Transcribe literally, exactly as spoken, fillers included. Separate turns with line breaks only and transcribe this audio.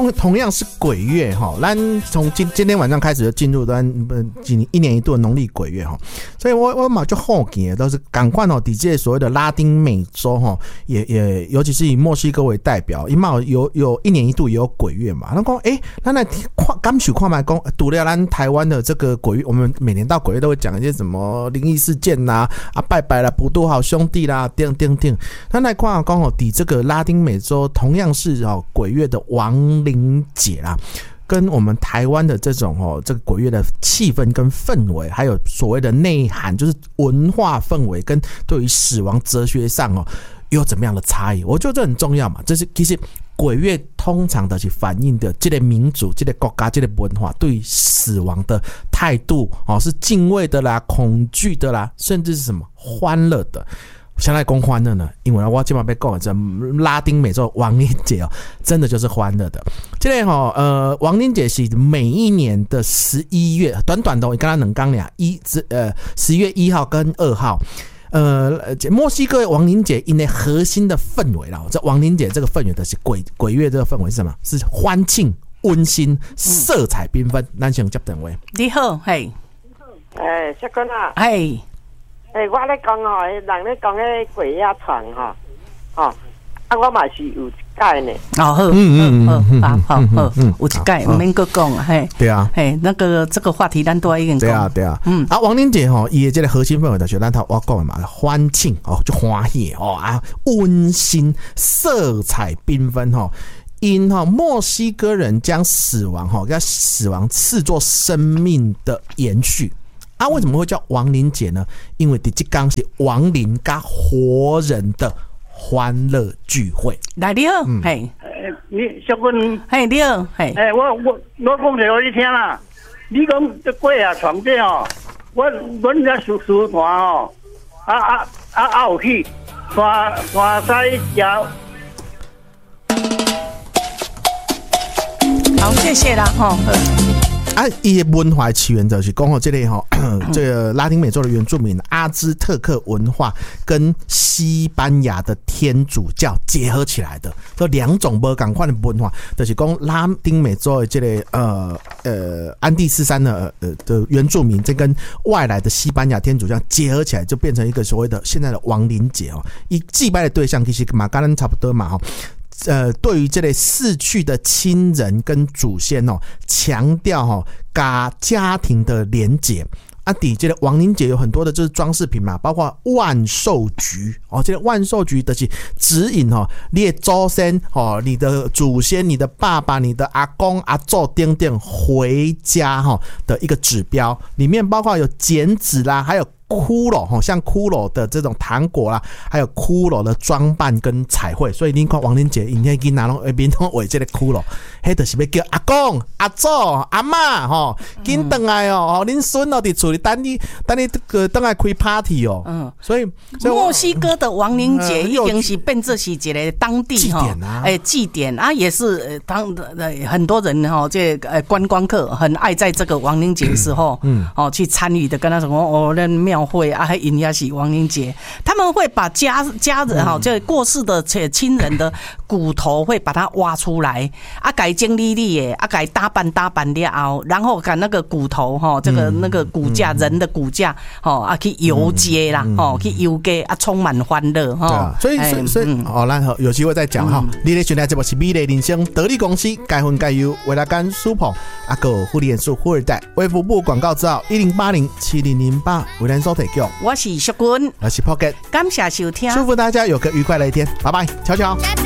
同同样是鬼月哈，咱从今今天晚上开始就进入咱几一年一度的农历鬼月哈，所以我我嘛就好奇的都是赶快哦，底这所谓的拉丁美洲哈，也也尤其是以墨西哥为代表，因嘛有有一年一度也有鬼月嘛，那讲哎，咱来看刚许看嘛讲，除了咱台湾的这个鬼月，我们每年到鬼月都会讲一些什么灵异事件呐、啊，啊拜拜啦，普渡好兄弟啦，叮叮叮，咱来看刚好抵这个拉丁美洲同样是哦鬼月的亡灵节啦，跟我们台湾的这种哦这个鬼月的气氛跟氛围，还有所谓的内涵，就是文化氛围跟对于死亡哲学上哦有怎么样的差异？我觉得这很重要嘛。这是其实鬼月通常的是反映的这个民族、这个国家、这个文化对于死亡的态度哦，是敬畏的啦、恐惧的啦，甚至是什么欢乐的。现在讲欢乐呢，因为我今晚被讲这拉丁美洲亡灵节哦，真的就是欢乐的。这个哈呃，亡灵节是每一年的十一月，短短的我刚刚能讲俩一呃十一月一号跟二号。呃，墨西哥亡灵节因为核心的氛围啦，这亡灵节这个氛围的是鬼鬼月这个氛围是什么？是欢庆、温馨、色彩缤纷。咱先接电话。
你好，嘿，
诶，小君啊，
嘿。
诶，我咧讲吼，人咧讲迄鬼压床吼，吼，啊，我嘛是有一解呢。
哦，好，嗯嗯好好好，有一解，唔免搁讲，嘿，对啊，嘿，那个这个话题咱都要已经讲，
对啊对啊，嗯，啊，亡灵节吼，伊的这个核心氛围就是咱头我讲的嘛，欢庆哦，就欢喜哦啊，温馨、色彩缤纷吼。因哈墨西哥人将死亡哈，将死亡视作生命的延续。啊，为什么会叫亡灵节呢？因为第这天是亡灵跟活人的欢乐聚会。
来，你好，嘿、
嗯，你小君，
嘿，你好，嘿，
哎，我我我讲一个你听啦。你讲这鬼啊床这哦，我阮在书书团哦，啊啊啊啊有去山山西桥。
好，谢谢啦，哈。
啊，伊的文化起源就是讲吼，这类吼，这个拉丁美洲的原住民阿兹特克文化跟西班牙的天主教结合起来的，这两种不同款的文化，就是讲拉丁美洲的这类呃呃安第斯山的呃的原住民，这跟外来的西班牙天主教结合起来，就变成一个所谓的现在的亡灵节哦。以祭拜的对象其实嘛，跟咱差不多嘛哈。呃，对于这类逝去的亲人跟祖先哦，强调哈，家家庭的连结。啊，底这个亡灵节有很多的就是装饰品嘛，包括万寿菊哦，这个万寿菊的是指引哦，你的祖先哦，你的祖先、你的爸爸、你的阿公、阿祖等等回家哈的一个指标，里面包括有剪纸啦，还有骷髅像骷髅的这种糖果啦，还有骷髅的装扮跟彩绘，所以你看亡灵节，因迄囡仔拢下面拢画这个骷髅，迄就是要叫阿公、阿祖、阿嬷吼，紧回来哦，恁孙哦伫厝里等你，等你这个等来开 party 哦。嗯，所以
墨西哥的亡灵节已经是变这是一个当地
祭典啊，
哎祭典啊，也是当很多人哈，这呃观光客很爱在这个亡灵节的时候，嗯，哦去参与的，跟他什么哦那庙会啊，还因也是亡灵节，他们会把家家人哈，这过世的亲人的骨头会把它挖出来，啊改整理理的，啊改打扮打扮了后，然后把那个骨头哈，这个那个骨架人的骨架哦啊去游街啦，哦去游街啊，充满欢乐哈。
所以所以所以哦，咱有机会再讲哈。你咧选择这部是美丽人生得力公司该分该优为了干 super 啊个护理元素富二代卫福部广告之后一零八零七零零八为咱所提供。
我是淑君，
我是 Pocket，
感谢收听，
祝福大家有个愉快的一天，拜拜，悄悄。